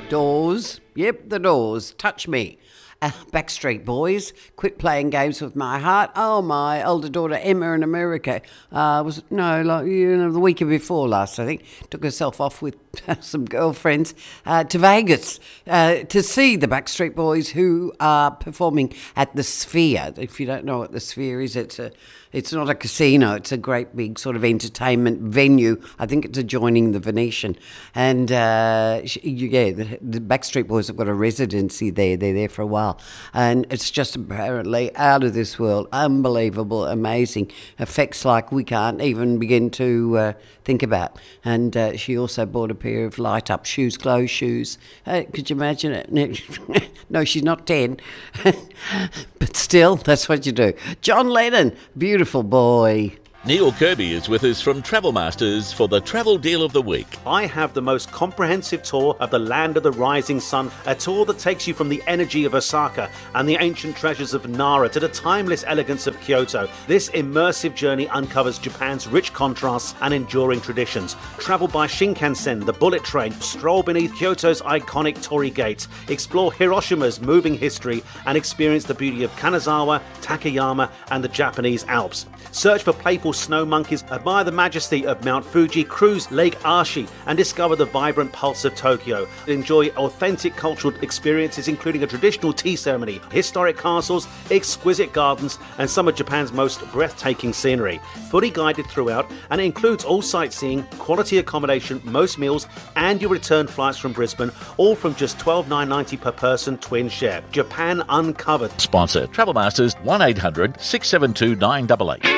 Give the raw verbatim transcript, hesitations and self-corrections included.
Doors. Yep, the Doors. Touch Me. Uh, Backstreet Boys, Quit Playing Games with My Heart. Oh, my older daughter Emma in America uh, was, no, like, you know, the week before last, I think, took herself off with some girlfriends uh, to Vegas uh, to see the Backstreet Boys, who are performing at the Sphere. If you don't know what the Sphere is, it's a It's not a casino. It's a great big sort of entertainment venue. I think it's adjoining the Venetian. And, uh, yeah, the, the Backstreet Boys have got a residency there. They're there for a while. And it's just apparently out of this world. Unbelievable, amazing. Effects like we can't even begin to uh, think about. And uh, she also bought a pair of light-up shoes, glow shoes. Uh, could you imagine it? No, she's not ten. But still, that's what you do. John Lennon, beautiful boy. Neil Kirby is with us from Travel Masters for the Travel Deal of the Week. I have the most comprehensive tour of the Land of the Rising Sun, a tour that takes you from the energy of Osaka and the ancient treasures of Nara to the timeless elegance of Kyoto. This immersive journey uncovers Japan's rich contrasts and enduring traditions. Travel by Shinkansen, the bullet train, stroll beneath Kyoto's iconic Torii Gate, explore Hiroshima's moving history, and experience the beauty of Kanazawa, Takayama, and the Japanese Alps. Search for playful snow monkeys, admire the majesty of Mount Fuji, cruise Lake Ashi, and discover the vibrant pulse of Tokyo. Enjoy authentic cultural experiences, including a traditional tea ceremony, historic castles, exquisite gardens, and some of Japan's most breathtaking scenery. Fully guided throughout, and it includes all sightseeing, quality accommodation, most meals, and your return flights from Brisbane, all from just twelve dollars nine ninety per person, twin share. Japan Uncovered. Sponsor Travel Masters, one eight hundred six seven two nine eight eight.